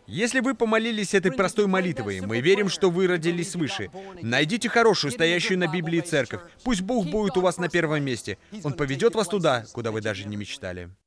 Если вы помолились этой простой молитвой, мы верим, что вы родились свыше. Найдите хорошую, стоящую на Библии церковь. Пусть Бог будет у вас на первом месте. Он поведет вас туда, куда вы даже не мечтали.